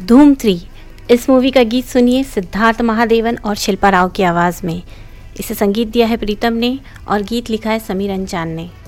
धूम 3 इस मूवी का गीत सुनिए सिद्धार्थ महादेवन और शिल्पा राव की आवाज़ में। इसे संगीत दिया है प्रीतम ने और गीत लिखा है समीर अंचान ने।